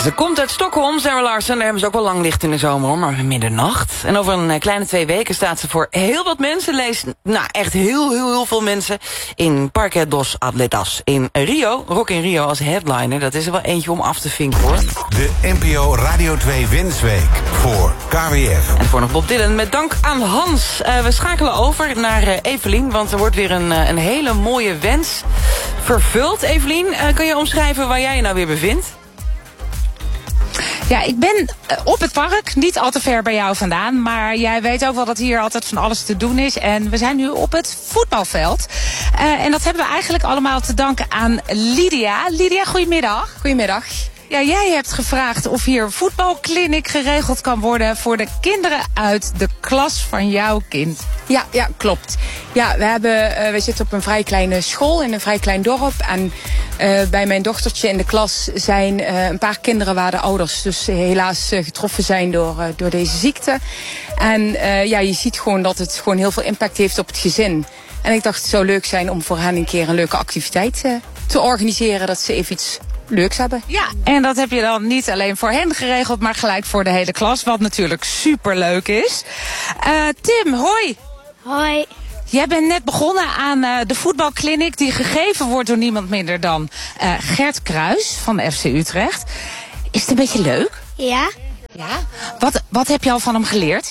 Ze komt uit Stockholm, Sarah Larsson. Daar hebben ze ook wel lang licht in de zomer, hoor, maar middernacht. En over een kleine 2 weken staat ze voor heel wat mensen. Lees, echt heel veel mensen in Parque dos Atletas in Rio. Rock in Rio als headliner. Dat is er wel eentje om af te vinken, hoor. De NPO Radio 2 Wensweek voor KWF. En voor nog Bob Dylan, met dank aan Hans. We schakelen over naar Evelien, want er wordt weer een hele mooie wens vervuld. Evelien, kun je omschrijven waar jij je nou weer bevindt? Ja, ik ben op het park, niet al te ver bij jou vandaan. Maar jij weet ook wel dat hier altijd van alles te doen is. En we zijn nu op het voetbalveld. En dat hebben we eigenlijk allemaal te danken aan Lydia. Lydia, goedemiddag. Goedemiddag. Ja, jij hebt gevraagd of hier een voetbalkliniek geregeld kan worden voor de kinderen uit de klas van jouw kind. Ja, klopt. Ja, we zitten op een vrij kleine school in een vrij klein dorp. En bij mijn dochtertje in de klas zijn een paar kinderen waar de ouders dus helaas getroffen zijn door deze ziekte. En je ziet gewoon dat het gewoon heel veel impact heeft op het gezin. En ik dacht het zou leuk zijn om voor hen een keer een leuke activiteit te organiseren. Dat ze even iets leuks hebben. Ja, en dat heb je dan niet alleen voor hen geregeld, maar gelijk voor de hele klas, wat natuurlijk superleuk is. Tim, hoi. Hoi. Jij bent net begonnen aan de voetbalkliniek die gegeven wordt door niemand minder dan Gert Kruis van FC Utrecht. Is het een beetje leuk? Ja. Ja. Wat heb je al van hem geleerd?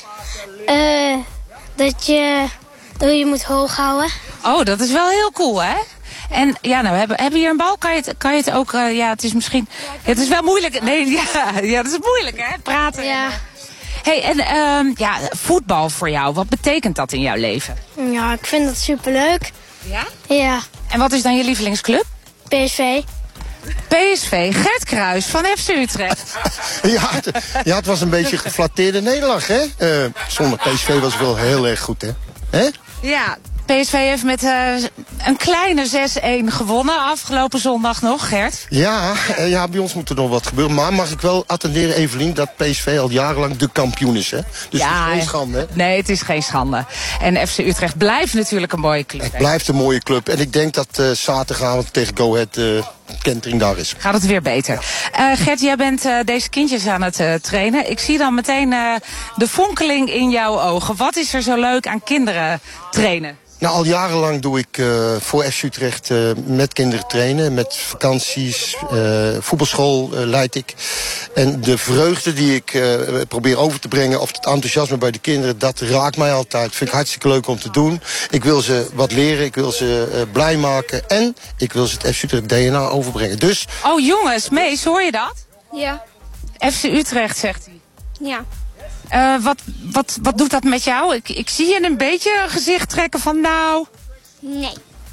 Dat je moet hoog houden. Oh, dat is wel heel cool, hè? En ja, nou, hebben we hier een bal? Kan je het ook... het is misschien... Het is wel moeilijk. Nee, ja, dat is moeilijk, hè? Praten. Ja. Hey, en voetbal voor jou, wat betekent dat in jouw leven? Ja, ik vind dat superleuk. Ja? Ja. En wat is dan je lievelingsclub? PSV. PSV, Gert Kruis van FC Utrecht. Het was een beetje een geflatteerde nederlaag, hè? Zonder PSV was het wel heel erg goed, hè? Ja, PSV heeft met een kleine 6-1 gewonnen afgelopen zondag nog, Gert. Ja, bij ons moet er nog wat gebeuren. Maar mag ik wel attenderen, Evelien, dat PSV al jarenlang de kampioen is, hè? Dus ja, het is geen schande, hè? Nee, het is geen schande. En FC Utrecht blijft natuurlijk een mooie club. Het blijft een mooie club. En ik denk dat zaterdagavond tegen Go Ahead kentering daar is. Gaat het weer beter. Gert, jij bent deze kindjes aan het trainen. Ik zie dan meteen de fonkeling in jouw ogen. Wat is er zo leuk aan kinderen trainen? Nou, al jarenlang doe ik voor FC Utrecht met kinderen trainen, met vakanties, voetbalschool leid ik. En de vreugde die ik probeer over te brengen, of het enthousiasme bij de kinderen, dat raakt mij altijd. Vind ik hartstikke leuk om te doen. Ik wil ze wat leren, ik wil ze blij maken en ik wil ze het FC Utrecht DNA overbrengen. Dus... Oh jongens, Mees, hoor je dat? Ja. FC Utrecht, zegt hij. Ja. Wat doet dat met jou? Ik zie je een beetje een gezicht trekken van nou... Nee.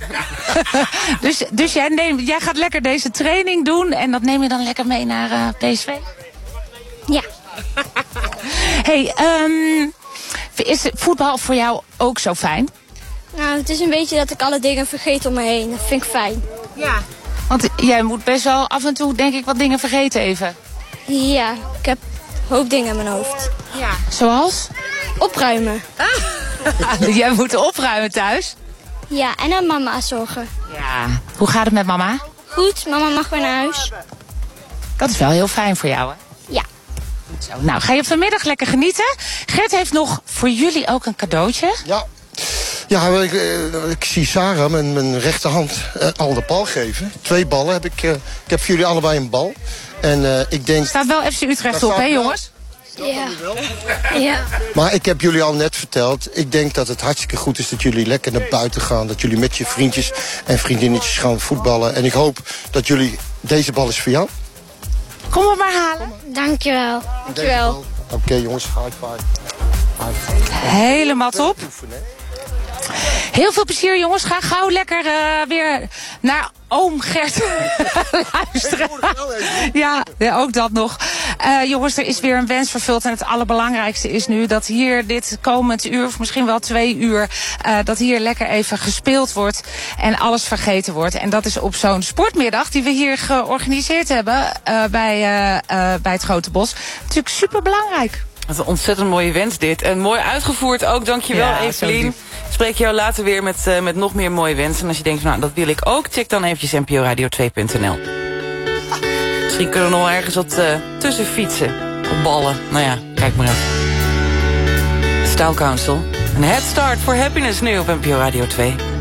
dus jij gaat lekker deze training doen en dat neem je dan lekker mee naar PSV? Ja. Hey, is voetbal voor jou ook zo fijn? Nou, het is een beetje dat ik alle dingen vergeet om me heen. Dat vind ik fijn. Ja. Want jij moet best wel af en toe, denk ik, wat dingen vergeten even. Ja, ik heb een hoop dingen in mijn hoofd. Ja. Zoals? Opruimen. Jij moet opruimen thuis? Ja, en aan mama zorgen. Ja. Hoe gaat het met mama? Goed, mama mag weer naar huis. Dat is wel heel fijn voor jou, hè? Ja. Goed zo. Nou, ga je vanmiddag lekker genieten. Gert heeft nog voor jullie ook een cadeautje. Ja, ik zie Sarah met mijn rechterhand al de bal geven. 2 ballen heb ik. Ik heb voor jullie allebei een bal. En ik denk... Staat wel FC Utrecht op, hè jongens? Ja. Ja. Maar ik heb jullie al net verteld, ik denk dat het hartstikke goed is dat jullie lekker naar buiten gaan. Dat jullie met je vriendjes en vriendinnetjes gaan voetballen. En ik hoop dat jullie... Deze bal is voor jou. Kom hem maar halen. Dankjewel. Dankjewel. Oké, jongens, high five. Helemaal top. Heel veel plezier, jongens. Ga gauw lekker weer naar oom Gert luisteren. Ja, ook dat nog. Jongens, er is weer een wens vervuld. En het allerbelangrijkste is nu dat hier dit komend uur, of misschien wel 2 uur, dat hier lekker even gespeeld wordt en alles vergeten wordt. En dat is op zo'n sportmiddag die we hier georganiseerd hebben bij het Grote Bos. Natuurlijk super belangrijk. Wat een ontzettend mooie wens dit. En mooi uitgevoerd ook, dankjewel Evelien. Spreek jou later weer met nog meer mooie wensen. En als je denkt, nou dat wil ik ook, check dan eventjes nporadio2.nl. Misschien kunnen we nog ergens wat tussen fietsen. Op ballen. Nou ja, kijk maar even. Style Council. Een Head Start for Happiness nu op NPO Radio 2.